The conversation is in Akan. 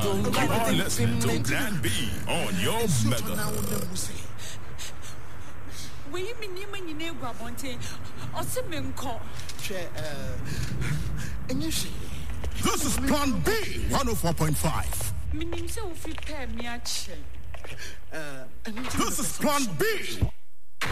You are listening to Plan B on your Mega. This is Plan B 104.5. This is Plan B